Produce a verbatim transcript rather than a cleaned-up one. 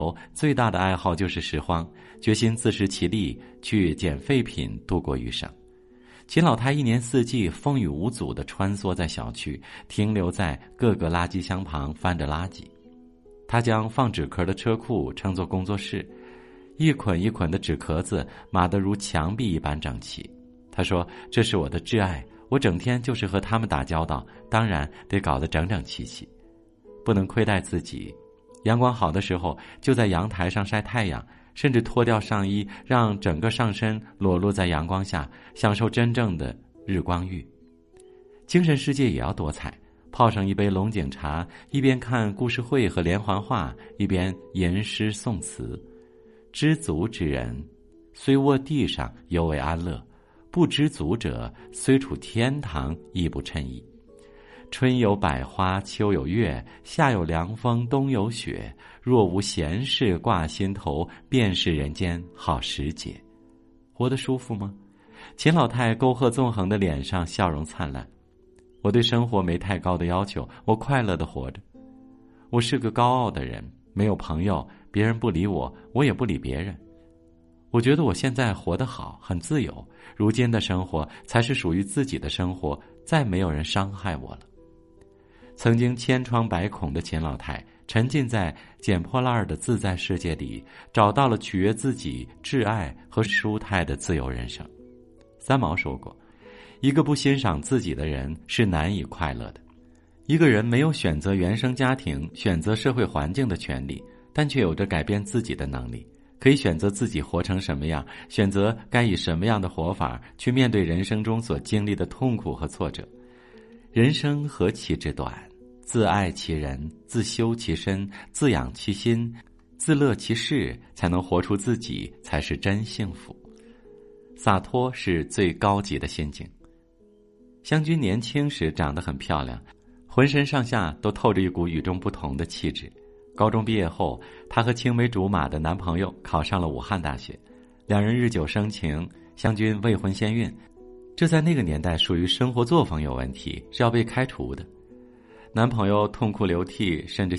最大的爱好就是拾荒，决心自食其力，去捡废品度过余生。秦老太一年四季风雨无阻地穿梭在小区，停留在各个垃圾箱旁翻着垃圾。他将放纸壳的车库称作工作室，一捆一捆的纸壳子码得如墙壁一般整齐。他说，这是我的挚爱，我整天就是和他们打交道，当然得搞得整整齐齐，不能亏待自己。阳光好的时候就在阳台上晒太阳，甚至脱掉上衣，让整个上身裸露在阳光下，享受真正的日光浴。精神世界也要多彩，泡上一杯龙井茶，一边看故事会和连环画，一边吟诗诵词。知足之人，虽卧地上犹为安乐，不知足者，虽处天堂亦不称意。春有百花，秋有月，夏有凉风，冬有雪。若无闲事挂心头，便是人间好时节。活得舒服吗？秦老太沟壑纵横的脸上笑容灿烂。我对生活没太高的要求，我快乐地活着。我是个高傲的人，没有朋友，别人不理我，我也不理别人。我觉得我现在活得好，很自由，如今的生活才是属于自己的生活，再没有人伤害我了。曾经千疮百孔的秦老太沉浸在捡破烂的自在世界里，找到了取悦自己、挚爱和舒泰的自由人生。三毛说过，一个不欣赏自己的人是难以快乐的。一个人没有选择原生家庭、选择社会环境的权利，但却有着改变自己的能力，可以选择自己活成什么样，选择该以什么样的活法去面对人生中所经历的痛苦和挫折。人生何其之短，自爱其人，自修其身，自养其心，自乐其事，才能活出自己，才是真幸福。洒脱是最高级的心境。湘君年轻时长得很漂亮，浑身上下都透着一股与众不同的气质。高中毕业后，她和青梅竹马的男朋友考上了武汉大学，两人日久生情。湘君未婚先孕，这在那个年代属于生活作风有问题，是要被开除的。男朋友痛哭流涕，甚至